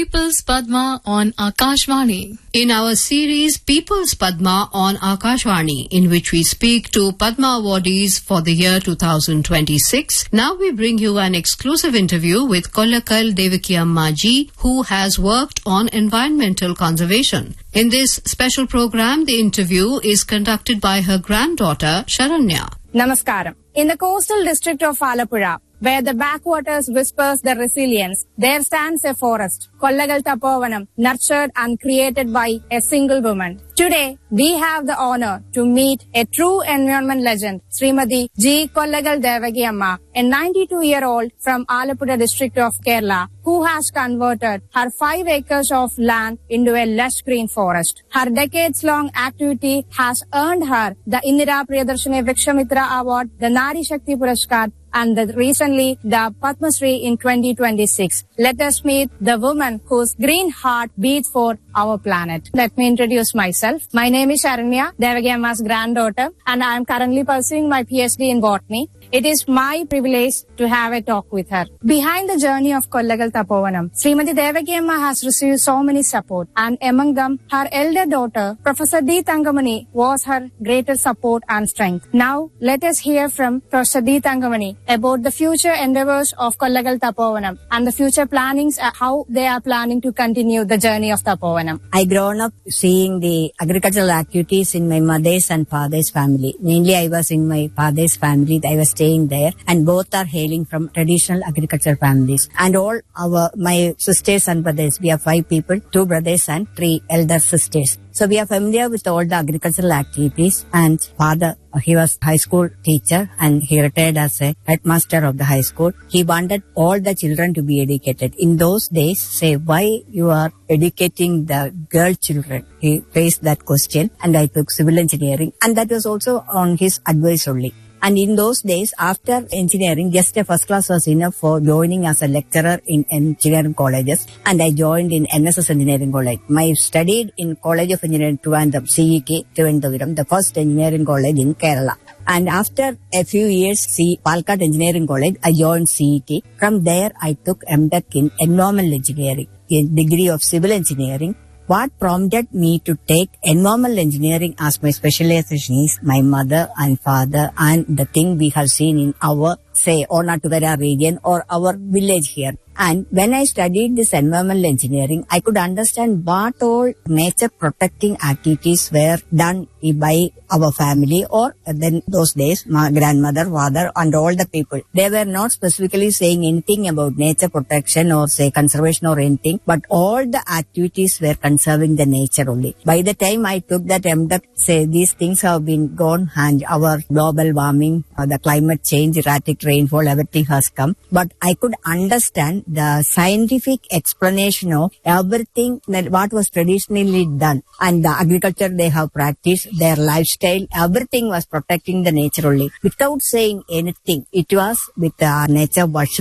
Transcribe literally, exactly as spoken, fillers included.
People's Padma on Akashvani. In our series People's Padma on Akashvani, in which we speak to Padma awardees for the year two thousand twenty-six, now we bring you an exclusive interview with Kollakal Devaki Ammaji, who has worked on environmental conservation. In this special program, the interview is conducted by her granddaughter, Sharanya. Namaskaram. In the coastal district of Alappuzha, where the backwaters whispers their resilience, there stands a forest, Kollagal Tapovanam, nurtured and created by a single woman. Today, we have the honor to meet a true environment legend, Srimati G. Kollagal Devaki Amma, a ninety-two-year-old from Alappuzha district of Kerala, who has converted her five acres of land into a lush green forest. Her decades-long activity has earned her the Indira Priyadarshini Vrikshamitra Award, the Nari Shakti Puraskar, and the, recently the Padma Shri in twenty twenty-six. Let us meet the woman whose green heart beats for our planet. Let me introduce myself. My name is Sharanya, Devaki Amma's granddaughter, and I am currently pursuing my PhD in botany. It is my privilege to have a talk with her. Behind the journey of Kollagal Tapovanam, Srimati Devaki Amma has received so many support, and among them, her elder daughter, Professor D. Thangamani, was her greatest support and strength. Now, let us hear from Professor D. Thangamani about the future endeavors of Kollagal Tapovanam and the future plannings, uh, how they are planning to continue the journey of Tapovanam. I grown up seeing the agricultural activities in my mother's and father's family. Mainly I was in my father's family. I was staying there, and both are hailing from traditional agricultural families. And all our, my sisters and brothers, we have five people, two brothers and three elder sisters. So we are familiar with all the agricultural activities, and father, he was high school teacher and he retired as a headmaster of the high school. He wanted all the children to be educated. In those days, say, why you are educating the girl children? He faced that question, and I took civil engineering, and that was also on his advice only. And in those days, after engineering, just a first class was enough for joining as a lecturer in engineering colleges. And I joined in N S S Engineering College. I studied in College of Engineering Trivandrum, C E K, Trivandrum, the first engineering college in Kerala. And after a few years, C. Palkat Engineering College, I joined C E K. From there, I took M Tech in Environmental Engineering, a degree of Civil Engineering. What prompted me to take environmental engineering as my specialization is my mother and father and the thing we have seen in our, say, Onatuvara region or our village here. And when I studied this environmental engineering, I could understand what all nature protecting activities were done by our family, or then those days, my grandmother, father, and all the people. They were not specifically saying anything about nature protection or say conservation or anything, but all the activities were conserving the nature only. By the time I took that M Tech, say these things have been gone, and our global warming, uh, the climate change, erratic rainfall, everything has come. But I could understand the scientific explanation of everything that what was traditionally done, and the agriculture they have practiced, their lifestyle, everything was protecting the nature only without saying anything. It was with uh, nature worship